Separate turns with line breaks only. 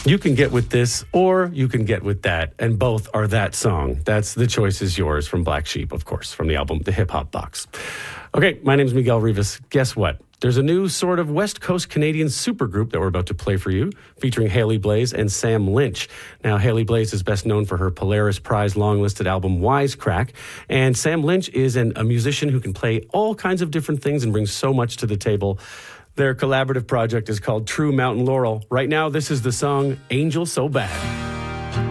You can get with this or you can get with that, and both are that song. That's The Choice Is Yours from Black Sheep, of course, from the album The Hip Hop Box. Okay, my name's Miguel Rivas. Guess what? There's a new sort of West Coast Canadian supergroup that we're about to play for you, featuring Haley Blaze and Sam Lynch. Now, Haley Blaze is best known for her Polaris Prize long-listed album Wisecrack, and Sam Lynch is a musician who can play all kinds of different things and brings so much to the table. Their collaborative project is called True Mountain Laurel. Right now, this is the song Angel So Bad.